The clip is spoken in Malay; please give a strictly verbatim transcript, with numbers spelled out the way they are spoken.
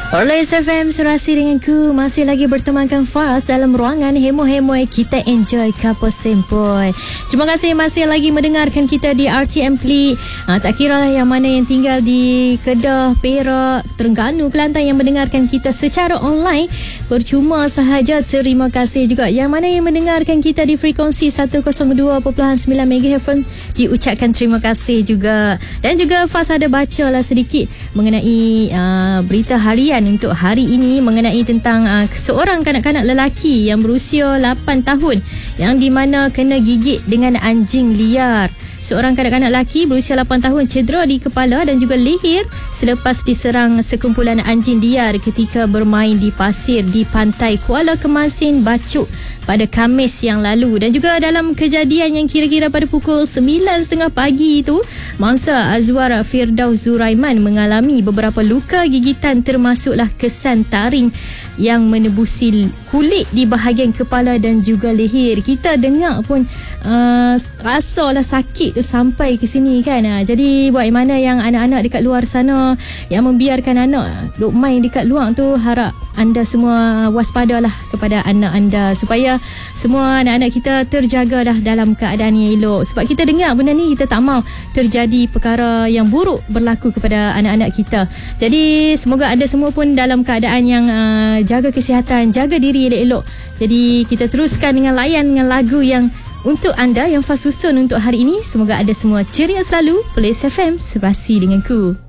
Oleh S F M Serasi denganku, masih lagi bertemankan Faz dalam ruangan hemo-hemo kita enjoy couple sempoi. Terima kasih masih lagi mendengarkan kita di R T M Pli. Ha, tak kira lah yang mana yang tinggal di Kedah, Perak, Terengganu, Kelantan yang mendengarkan kita secara online. Percuma sahaja, terima kasih juga. Yang mana yang mendengarkan kita di frekuensi seratus dua perpuluhan sembilan megahertz diucapkan terima kasih juga. Dan juga Faz ada baca lah sedikit mengenai uh, berita harian untuk hari ini mengenai tentang uh, seorang kanak-kanak lelaki yang berusia lapan tahun yang di mana kena gigit dengan anjing liar. Seorang kanak-kanak lelaki berusia lapan tahun cedera di kepala dan juga leher selepas diserang sekumpulan anjing liar ketika bermain di pasir di pantai Kuala Kemasin, Bacuk pada Khamis yang lalu. Dan juga dalam kejadian yang kira-kira pada pukul sembilan tiga puluh pagi itu, mangsa Azwar Firdaus Zuraiman mengalami beberapa luka gigitan termasuklah kesan taring yang menebusi kulit di bahagian kepala dan juga leher. Kita dengar pun uh, rasalah sakit tu sampai ke sini kan. Uh, jadi buat mana yang anak-anak dekat luar sana yang membiarkan anak duk main dekat luar tu, harap anda semua waspadalah kepada anak anda supaya semua anak-anak kita terjaga dah dalam keadaan yang elok. Sebab kita dengar benda ni, kita tak mahu terjadi perkara yang buruk berlaku kepada anak-anak kita. Jadi semoga anda semua pun dalam keadaan yang uh, jaga kesihatan, jaga diri elok-elok. Jadi kita teruskan dengan layan dengan lagu yang untuk anda yang Faz susun untuk hari ini. Semoga anda semua ceria selalu. Oleh S F M Serasi denganku.